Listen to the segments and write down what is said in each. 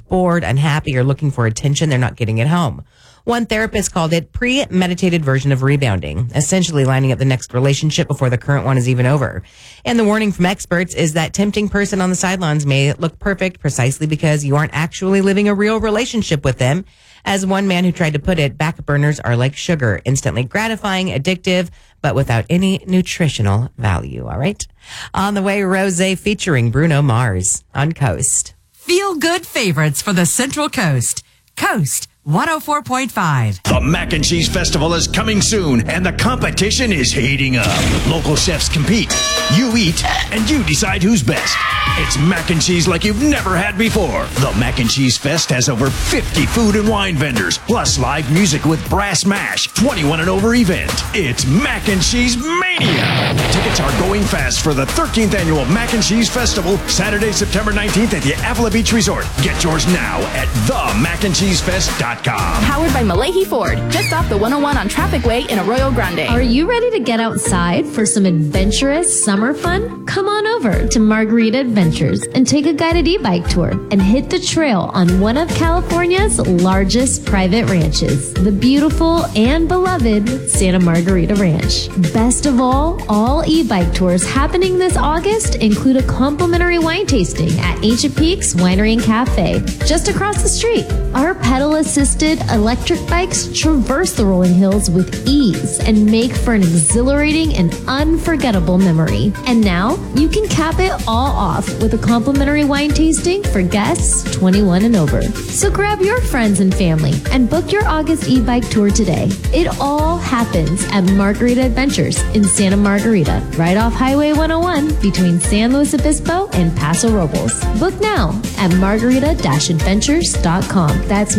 bored, unhappy, or looking for attention, they're not getting it home. One therapist called it premeditated version of rebounding, essentially lining up the next relationship before the current one is even over. And the warning from experts is that tempting person on the sidelines may look perfect precisely because you aren't actually living a real relationship with them. As one man who tried to put it, back burners are like sugar, instantly gratifying, addictive, but without any nutritional value. All right. On the way, Rosé featuring Bruno Mars on Coast. Feel good favorites for the Central Coast. Coast 104.5. The Mac and Cheese Festival is coming soon, and the competition is heating up. Local chefs compete. You eat, and you decide who's best. It's mac and cheese like you've never had before. The Mac and Cheese Fest has over 50 food and wine vendors, plus live music with Brass Mash, 21 and over event. It's Mac and Cheese Mania. Tickets are going fast for the 13th annual Mac and Cheese Festival, Saturday, September 19th at the Avila Beach Resort. Get yours now at themacandcheesefest.com. Powered by Malahi Ford, just off the 101 on Traffic Way in Arroyo Grande. Are you ready to get outside for some adventurous summer fun? Come on over to Margarita Adventures and take a guided e-bike tour and hit the trail on one of California's largest private ranches, the beautiful and beloved Santa Margarita Ranch. Best of all e-bike tours happening this August include a complimentary wine tasting at Ancient Peaks Winery and Cafe, just across the street. Our pedal-assisted electric bikes traverse the rolling hills with ease and make for an exhilarating and unforgettable memory. And now, you can cap it all off with a complimentary wine tasting for guests 21 and over. So grab your friends and family and book your August e-bike tour today. It all happens at Margarita Adventures in Santa Margarita, right off Highway 101 between San Luis Obispo and Paso Robles. Book now at margarita-adventures.com. That's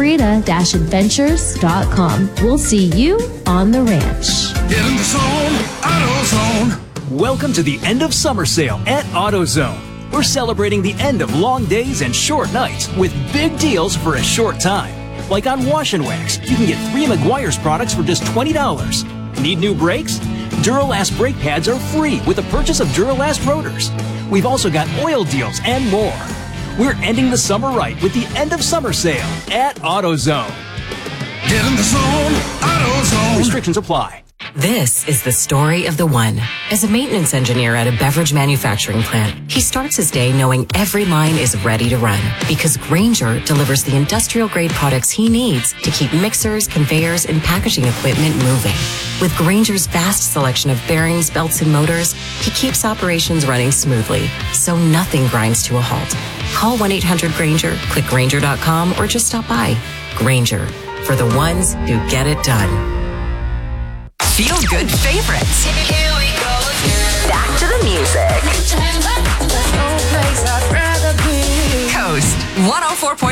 margarita-adventures.com. We'll see you on the ranch. Get in the zone, AutoZone. Welcome to the end of summer sale at AutoZone. We're celebrating the end of long days and short nights with big deals for a short time. Like on Wash and Wax, you can get 3 Meguiar's products for just $20. Need new brakes? Duralast brake pads are free with the purchase of Duralast rotors. We've also got oil deals and more. We're ending the summer right with the end of summer sale at AutoZone. Get in the zone, AutoZone. Restrictions apply. This is the story of the one. As a maintenance engineer at a beverage manufacturing plant, he starts his day knowing every line is ready to run because Grainger delivers the industrial-grade products he needs to keep mixers, conveyors, and packaging equipment moving. With Grainger's vast selection of bearings, belts, and motors, he keeps operations running smoothly, so nothing grinds to a halt. Call 1-800-GRAINGER, click Grainger.com, or just stop by. Grainger, for the ones who get it done. Feel good favorites. Here we go again. Back to the music. No place I'd rather be. Coast 104.5.